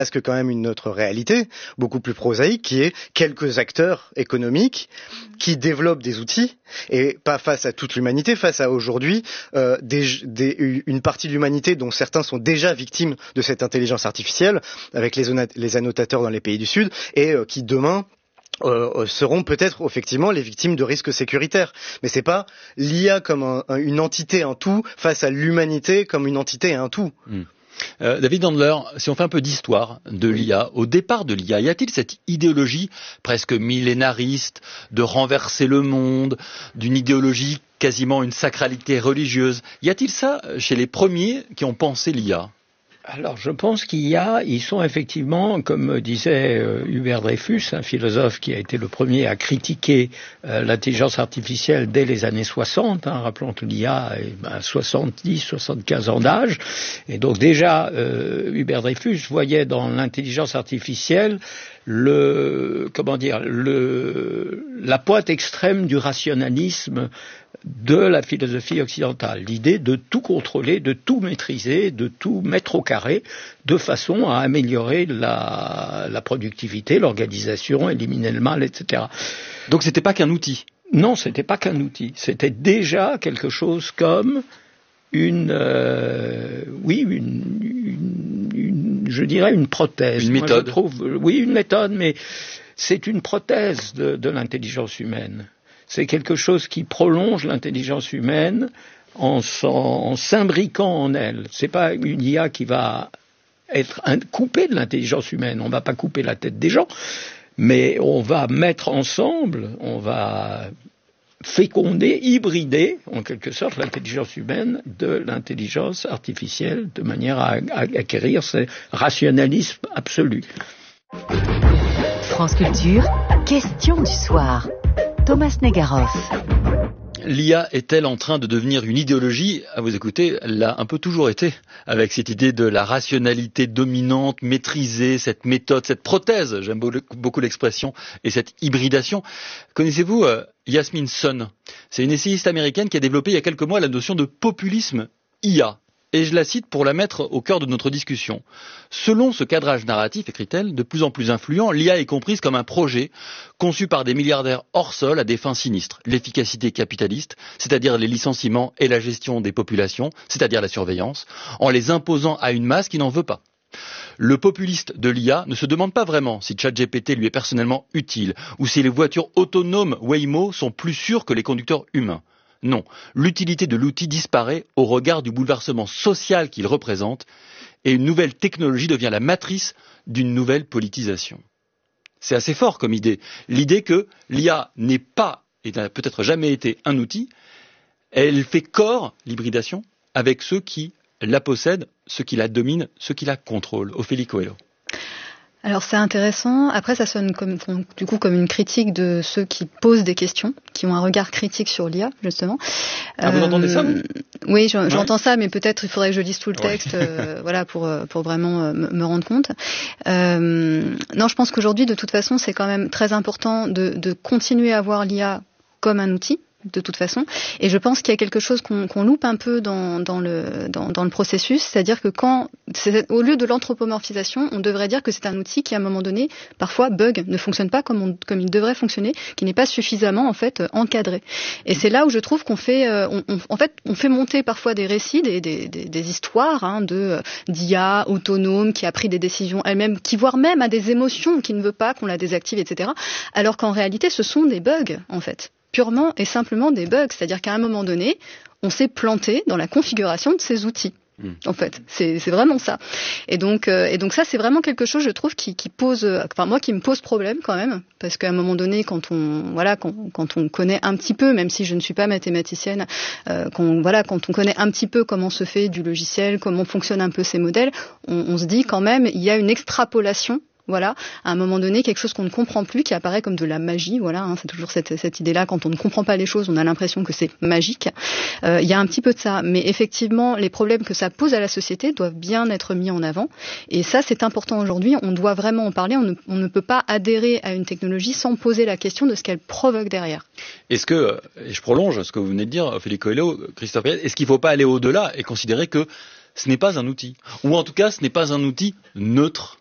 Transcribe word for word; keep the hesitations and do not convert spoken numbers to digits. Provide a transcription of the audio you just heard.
que quand même une autre réalité, beaucoup plus prosaïque, qui est quelques acteurs économiques qui développent des outils, et pas face à toute l'humanité, face à aujourd'hui euh, des, des, une partie de l'humanité dont certains sont déjà victimes de cette intelligence artificielle, avec les, les annotateurs dans les pays du Sud, et euh, qui demain Euh, seront peut-être effectivement les victimes de risques sécuritaires. Mais c'est pas l'I A comme un, un, une entité, un tout, face à l'humanité comme une entité et un tout. Mmh. Euh, David Andler, si on fait un peu d'histoire de l'I A, au départ de l'I A, y a-t-il cette idéologie presque millénariste de renverser le monde, d'une idéologie quasiment une sacralité religieuse? Y a-t-il ça chez les premiers qui ont pensé l'I A? Alors, je pense qu'il y a, ils sont effectivement, comme disait euh, Hubert Dreyfus, un philosophe qui a été le premier à critiquer euh, l'intelligence artificielle dès les années soixante, hein, rappelons que l'I A est ben, soixante-dix, soixante-quinze ans d'âge, et donc déjà, euh, Hubert Dreyfus voyait dans l'intelligence artificielle le, comment dire, le, la pointe extrême du rationalisme de la philosophie occidentale, l'idée de tout contrôler, de tout maîtriser, de tout mettre au carré, de façon à améliorer la, la productivité, l'organisation, éliminer le mal, et cetera. Donc c'était pas qu'un outil? Non, c'était pas qu'un outil. C'était déjà quelque chose comme une, euh, oui, une, une, une, je dirais une prothèse. Une méthode. Moi, je trouve, oui, une méthode, mais c'est une prothèse de, de l'intelligence humaine. C'est quelque chose qui prolonge l'intelligence humaine en, en s'imbriquant en elle. C'est pas une I A qui va être coupée de l'intelligence humaine. On va pas couper la tête des gens, mais on va mettre ensemble, on va féconder, hybrider, en quelque sorte, l'intelligence humaine de l'intelligence artificielle, de manière à, à acquérir ce rationalisme absolu. France Culture, question du soir. Thomas Negaroff. L'I A est-elle en train de devenir une idéologie? À vous écouter, elle l'a un peu toujours été, avec cette idée de la rationalité dominante, maîtrisée, cette méthode, cette prothèse, j'aime beaucoup l'expression, et cette hybridation. Connaissez-vous euh, Yasmine Sun? C'est une essayiste américaine qui a développé il y a quelques mois la notion de populisme I A. Et je la cite pour la mettre au cœur de notre discussion. Selon ce cadrage narratif, écrit-elle, de plus en plus influent, l'I A est comprise comme un projet conçu par des milliardaires hors sol à des fins sinistres. L'efficacité capitaliste, c'est-à-dire les licenciements et la gestion des populations, c'est-à-dire la surveillance, en les imposant à une masse qui n'en veut pas. Le populiste de l'I A ne se demande pas vraiment si ChatGPT lui est personnellement utile ou si les voitures autonomes Waymo sont plus sûres que les conducteurs humains. Non, l'utilité de l'outil disparaît au regard du bouleversement social qu'il représente et une nouvelle technologie devient la matrice d'une nouvelle politisation. C'est assez fort comme idée. L'idée que l'I A n'est pas et n'a peut-être jamais été un outil, elle fait corps, l'hybridation, avec ceux qui la possèdent, ceux qui la dominent, ceux qui la contrôlent. Ophélie Coelho. Alors c'est intéressant. Après, ça sonne comme, du coup comme une critique de ceux qui posent des questions, qui ont un regard critique sur l'I A, justement. Ah, vous euh, entendez ça? Oui, j'entends ouais. ça, mais peut-être il faudrait que je lise tout le texte, ouais. euh, voilà, pour pour vraiment euh, me rendre compte. Euh, non, je pense qu'aujourd'hui, de toute façon, c'est quand même très important de, de continuer à voir l'I A comme un outil. De toute façon, et je pense qu'il y a quelque chose qu'on, qu'on loupe un peu dans, dans le dans, dans le processus, c'est-à-dire que quand c'est, au lieu de l'anthropomorphisation, on devrait dire que c'est un outil qui à un moment donné parfois bug, ne fonctionne pas comme on, comme il devrait fonctionner, qui n'est pas suffisamment en fait encadré. Et c'est là où je trouve qu'on fait on, on, en fait on fait monter parfois des récits, des des, des, des histoires hein, de d'I A autonome qui a pris des décisions elle-même, qui voire même a des émotions, qui ne veut pas qu'on la désactive, et cetera. Alors qu'en réalité, ce sont des bugs en fait. Purement et simplement des bugs, c'est-à-dire qu'à un moment donné, on s'est planté dans la configuration de ces outils. Mmh. En fait, c'est, c'est vraiment ça. Et donc, euh, et donc ça, c'est vraiment quelque chose, je trouve, qui, qui pose, euh, enfin moi, qui me pose problème quand même, parce qu'à un moment donné, quand on, voilà, quand, quand on connaît un petit peu, même si je ne suis pas mathématicienne, euh, quand, voilà, quand on connaît un petit peu comment se fait du logiciel, comment fonctionnent un peu ces modèles, on, on se dit quand même, il y a une extrapolation. Voilà, à un moment donné, quelque chose qu'on ne comprend plus, qui apparaît comme de la magie. Voilà, hein, c'est toujours cette, cette idée-là. Quand on ne comprend pas les choses, on a l'impression que c'est magique. Euh, il y a un petit peu de ça, mais effectivement, les problèmes que ça pose à la société doivent bien être mis en avant. Et ça, c'est important aujourd'hui. On doit vraiment en parler. On ne, on ne peut pas adhérer à une technologie sans poser la question de ce qu'elle provoque derrière. Est-ce que, et je prolonge ce que vous venez de dire, Ophélie Coelho, Christophe Payette, est-ce qu'il ne faut pas aller au-delà et considérer que ce n'est pas un outil, ou en tout cas, ce n'est pas un outil neutre?